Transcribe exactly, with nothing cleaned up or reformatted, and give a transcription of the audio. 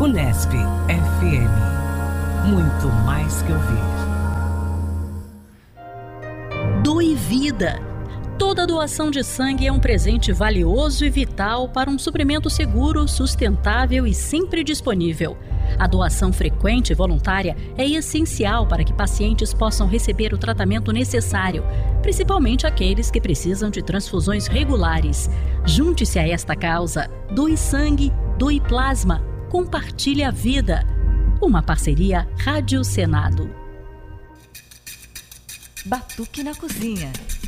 Unesp F M. Muito mais que ouvir. Doe vida. Toda doação de sangue é um presente valioso e vital para um suprimento seguro, sustentável e sempre disponível. A doação frequente e voluntária é essencial para que pacientes possam receber o tratamento necessário, principalmente aqueles que precisam de transfusões regulares. Junte-se a esta causa. Doe sangue, doe plasma, compartilhe a vida. Uma parceria Rádio Senado. Batuque na Cozinha.